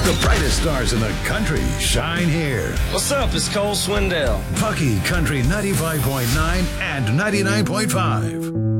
The brightest stars in the country shine here. What's up? It's Cole Swindell. Pucky Country 95.9 and 99.5.